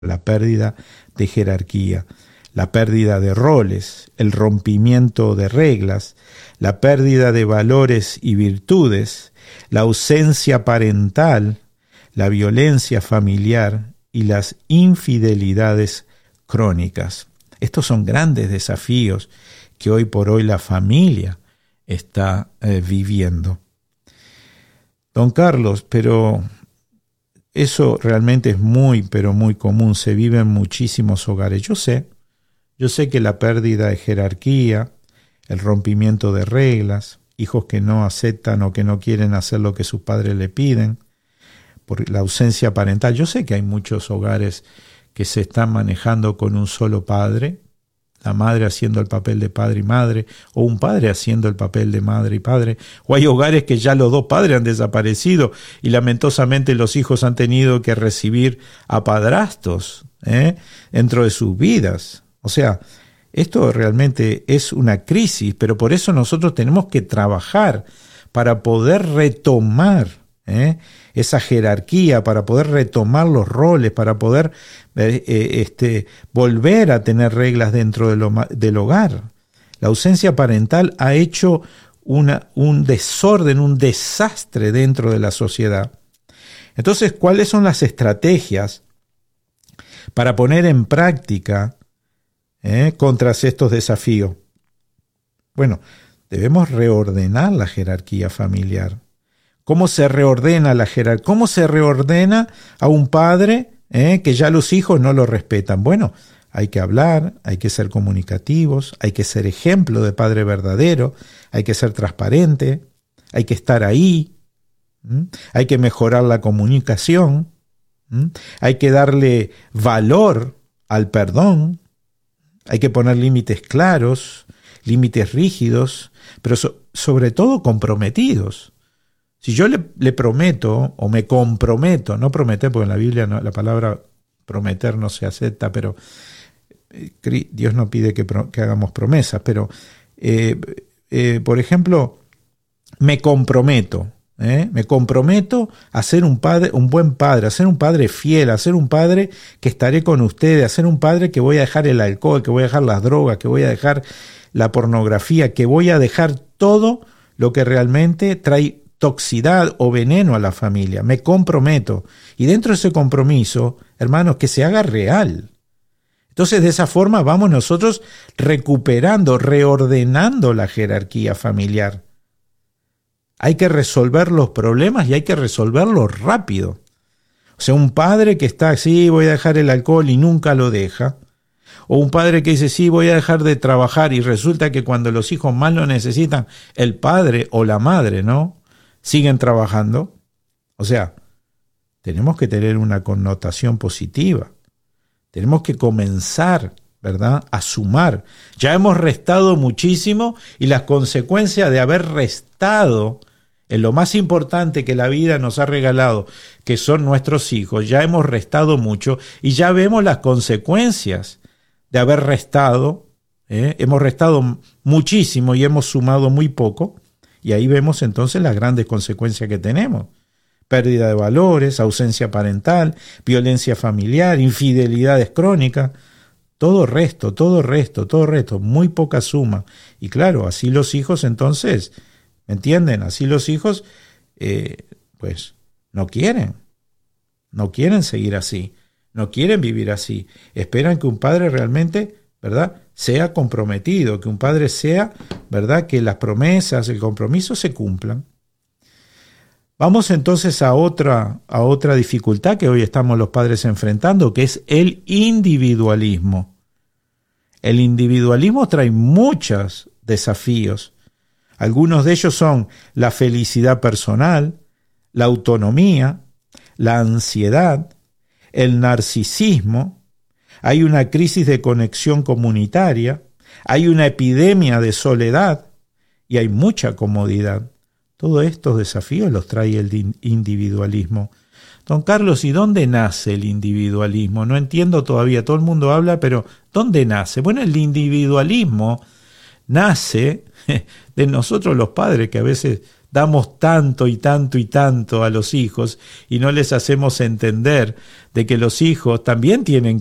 la pérdida de jerarquía, la pérdida de roles, el rompimiento de reglas, la pérdida de valores y virtudes, la ausencia parental, la violencia familiar y las infidelidades crónicas. Estos son grandes desafíos que hoy por hoy la familia está viviendo. Don Carlos, pero eso realmente es muy, pero muy común, se vive en muchísimos hogares. Yo sé que la pérdida de jerarquía, el rompimiento de reglas, hijos que no aceptan o que no quieren hacer lo que sus padres le piden, por la ausencia parental. Yo sé que hay muchos hogares que se están manejando con un solo padre, la madre haciendo el papel de padre y madre, o un padre haciendo el papel de madre y padre, o hay hogares que ya los dos padres han desaparecido y lamentosamente los hijos han tenido que recibir a padrastros dentro de sus vidas. O sea, esto realmente es una crisis, pero por eso nosotros tenemos que trabajar para poder retomar esa jerarquía, para poder retomar los roles, para poder volver a tener reglas dentro del hogar. La ausencia parental ha hecho un desorden, un desastre dentro de la sociedad. Entonces, ¿cuáles son las estrategias para poner en práctica contra estos desafíos? Bueno, debemos reordenar la jerarquía familiar. ¿Cómo se reordena la jerarquía? ¿Cómo se reordena a un padre que ya los hijos no lo respetan? Bueno, hay que hablar, hay que ser comunicativos, hay que ser ejemplo de padre verdadero, hay que ser transparente, hay que estar ahí, hay que mejorar la comunicación, hay que darle valor al perdón, hay que poner límites claros, límites rígidos, pero sobre todo comprometidos. Si yo le prometo o me comprometo, no prometer, porque en la Biblia la palabra prometer no se acepta, pero Dios no pide que hagamos promesas, pero por ejemplo, me comprometo a ser un buen padre, a ser un padre fiel, a ser un padre que estaré con ustedes, a ser un padre que voy a dejar el alcohol, que voy a dejar las drogas, que voy a dejar la pornografía, que voy a dejar todo lo que realmente trae toxicidad o veneno a la familia. Me comprometo. Y dentro de ese compromiso, hermanos, que se haga real. Entonces, de esa forma vamos nosotros recuperando, reordenando la jerarquía familiar. Hay que resolver los problemas y hay que resolverlos rápido. O sea, un padre que está así, voy a dejar el alcohol y nunca lo deja. O un padre que dice, sí, voy a dejar de trabajar y resulta que cuando los hijos más lo necesitan, el padre o la madre, ¿no?, siguen trabajando. O sea, tenemos que tener una connotación positiva. Tenemos que comenzar, ¿verdad?, a sumar. Ya hemos restado muchísimo y las consecuencias de haber restado en lo más importante que la vida nos ha regalado, que son nuestros hijos, ya hemos restado mucho y ya vemos las consecuencias de haber restado. Hemos restado muchísimo y hemos sumado muy poco. Y ahí vemos entonces las grandes consecuencias que tenemos. Pérdida de valores, ausencia parental, violencia familiar, infidelidades crónicas, todo resto, muy poca suma. Y claro, así los hijos entonces, ¿me entienden? Así los hijos, pues no quieren seguir así, no quieren vivir así. Esperan que un padre realmente, ¿verdad?, sea comprometido, que un padre sea, ¿verdad?, que las promesas, el compromiso se cumplan. Vamos entonces a otra dificultad que hoy estamos los padres enfrentando, que es el individualismo. El individualismo trae muchos desafíos. Algunos de ellos son la felicidad personal, la autonomía, la ansiedad, el narcisismo. Hay una crisis de conexión comunitaria, hay una epidemia de soledad y hay mucha comodidad. Todos estos desafíos los trae el individualismo. Don Carlos, ¿y dónde nace el individualismo? No entiendo todavía, todo el mundo habla, pero ¿dónde nace? Bueno, el individualismo nace de nosotros los padres, que a veces damos tanto y tanto y tanto a los hijos y no les hacemos entender de que los hijos también tienen